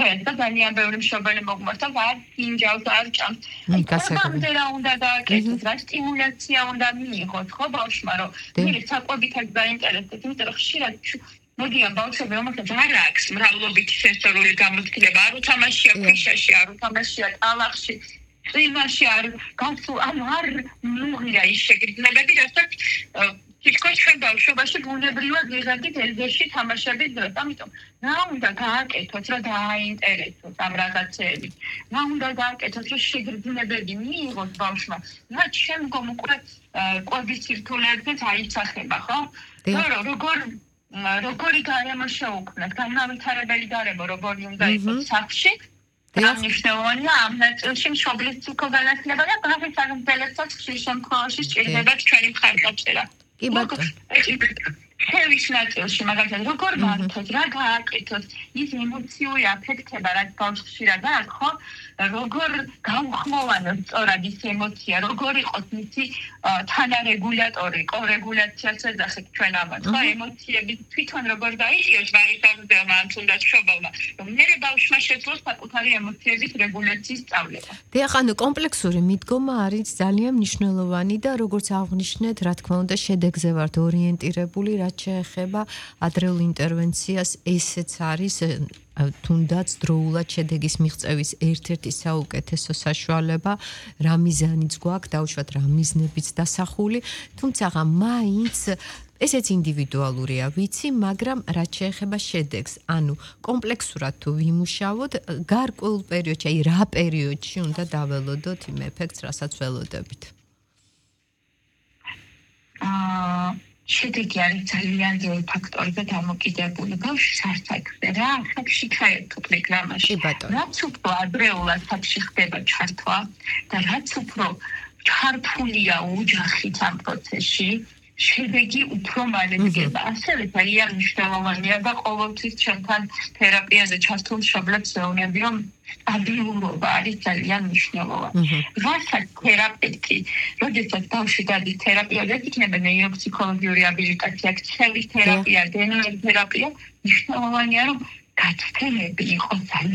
მწვეს და ძალიან ბევრი მშობელი მოგმართ და არ ინჯავს, არ ჭამს. ამაზე რა უნდა დააკეთოს, რა სტიმულაცია უნდა მიიღოს, ხო ბავშვმა, რომ მერე საკვებითაც დაინტერესდეს, იმიტომ რომ ხშირად მოდიან ბავშვები, რომელსაც არ აქვს მრავლობითი სენსორული გამოცდილება, არ უთამაშია ქვიშაში, არ უთამაშია ტალახში, წვიმაში არ გასულ, ანუ არ მიღია ის შეგრძნებები, რასაც თითქოს ჩვენ ბავშვობაში ბუნებრივად ვიღებდით ელზეში თამაშების დროს. ამიტომ რა უნდა გააკეთოს, რომ დააინტერესოს ამ რაღაცეებით. რა უნდა გააკეთოს, რომ შეგრძნებები მიიღოს ბავშვმა, რაც შემდგომ უკვე კვების სირთულეებზეც აიცახება, ხო? როგორი გარემო შეუქმნათ, განმავითარებელი გარემო, როგორი უნდა იყოს სახლში. მნიშვნელოვანია ამ ნაწილში მშობლის ფსიქოგანაცვლება და ბავშვის აღზრდელსაც ხშირ შემთხვევაში სჭირდება ჩვენი მხარდაჭერა. კი ბატონო. შევის ნაწილში მაგალითად როგორ მართოთ, რა გააკეთოთ, ის ემოციური აფექტება, რაც ბავშვს ხშირად აქვს, ხო? როგორ გაუხმოვანოს სწორად ის ემოცია, როგორ იყოს მისი თანარეგულატორი, კორეგულაციას ეძახით ჩვენ ამას, ხო? ემოციები თვითონ როგორ დაიჭიროს ვარისაღზევმა ან თუნდაც მშობელმა, რომ მერე ბავშვმა შეძლოს საკუთარი ემოციების რეგულაციის სწავლება. დიახ, ანუ კომპლექსური მიდგომა არის ძალიან მნიშვნელოვანი და როგორც აღნიშნეთ, რა თქმა უნდა, შედეგზე ვართ ორიენტირებული, რაც შეეხება ადრეულ ინტერვენციას, ესეც არის თუნდაც დროულად შედეგის მიღწევის ერთ-ერთი საუკეთესო საშუალება, რა მიზანიც გვაქვს, დაუშვათ რა მიზნებიც დასახული, თუმცა მაინც ესეც ინდივიდუალურია, ვიცი, მაგრამ რაც შეეხება შედეგს, ანუ კომპლექსურად თუ ვიმუშავოთ, გარკვეულ პერიოდში, აი რა პერიოდში უნდა დაველოდოთ იმ ეფექტს, რასაც ველოდებით? შედეგი არის ძალიან ძლიერ ფაქტორზე დამოკიდებული. ბავშვს არ საქმე რა, სახში ჩაერთო პროგრამაში. რაც უფრო ადრეულად სახში ხდება ჩართვა და რაც უფრო ჩართულია ოჯახით ამ პროცესში, შედეგი უფრო მალე დგება. ასევე ძალიან მნიშვნელოვანია და ყოველთვის ჩვენთან თერაპიაზე ჩართულ მშობლებს ვეუბნები, რომ სტაბილურობა არის ძალიან მნიშვნელოვანი. რასაც თერაპევტი, როდესაც ბავშვი გადის თერაპიაზე, იქნება ნეიროფსიქოლოგიური აბილიტაცია, ქცევის თერაპია, დნრ თერაპია, მნიშვნელოვანია, რომ გაცდები იყოს